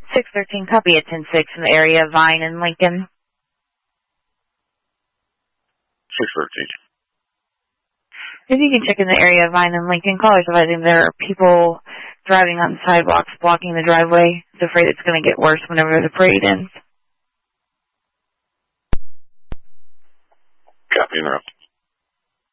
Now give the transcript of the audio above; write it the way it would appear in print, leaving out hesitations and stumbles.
613, copy at 10-6 in the area of Vine and Lincoln. 613. If you can check in the area of Vine and Lincoln, callers advising there are people driving on the sidewalks blocking the driveway. It's afraid it's going to get worse whenever the parade ends. Copy, interrupt.